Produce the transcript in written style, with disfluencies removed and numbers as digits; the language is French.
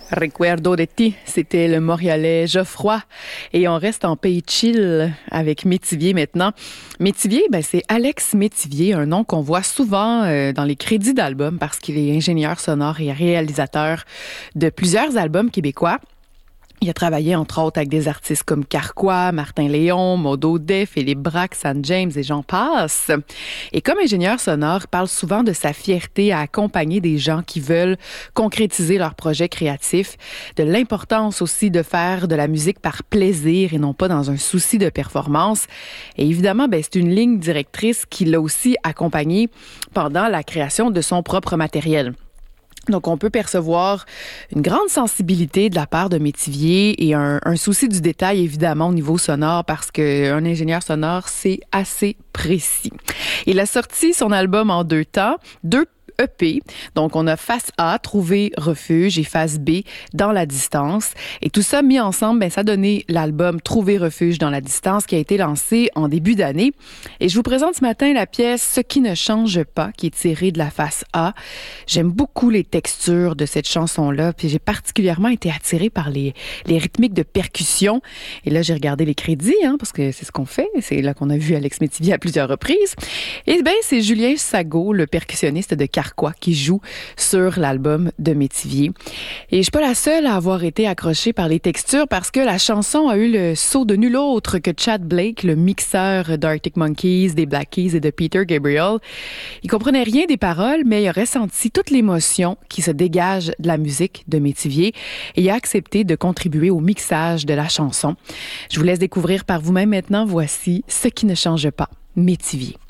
Recuerdo de ti, c'était le Montréalais Geoffroy. Et on reste en pays chill avec Métivier maintenant. Métivier, c'est Alex Métivier, un nom qu'on voit souvent dans les crédits d'albums parce qu'il est ingénieur sonore et réalisateur de plusieurs albums québécois. Il a travaillé, entre autres, avec des artistes comme Carquois, Martin Léon, Maud Audet, Philippe Braque, San James et j'en passe. Et comme ingénieur sonore, il parle souvent de sa fierté à accompagner des gens qui veulent concrétiser leurs projets créatifs, de l'importance aussi de faire de la musique par plaisir et non pas dans un souci de performance. Et évidemment, c'est une ligne directrice qui l'a aussi accompagné pendant la création de son propre matériel. Donc, on peut percevoir une grande sensibilité de la part de Métivier et un souci du détail, évidemment, au niveau sonore, parce qu'un ingénieur sonore, c'est assez précis. Il a sorti son album en 2 temps, 2 EP. Donc, on a face A, Trouver refuge, et face B, Dans la distance. Et tout ça mis ensemble, ça a donné l'album Trouver refuge dans la distance qui a été lancé en début d'année. Et je vous présente ce matin la pièce Ce qui ne change pas, qui est tirée de la face A. J'aime beaucoup les textures de cette chanson-là, puis j'ai particulièrement été attirée par les rythmiques de percussion. Et là, j'ai regardé les crédits, parce que c'est ce qu'on fait. C'est là qu'on a vu Alex Métivier à plusieurs reprises. Et c'est Julien Sago, le percussionniste de Carquois, qui joue sur l'album de Métivier. Et je suis pas la seule à avoir été accrochée par les textures parce que la chanson a eu le sceau de nul autre que Chad Blake, le mixeur d'Arctic Monkeys, des Black Keys et de Peter Gabriel. Il comprenait rien des paroles, mais il a ressenti toute l'émotion qui se dégage de la musique de Métivier et il a accepté de contribuer au mixage de la chanson. Je vous laisse découvrir par vous-même maintenant. Voici Ce qui ne change pas, Métivier.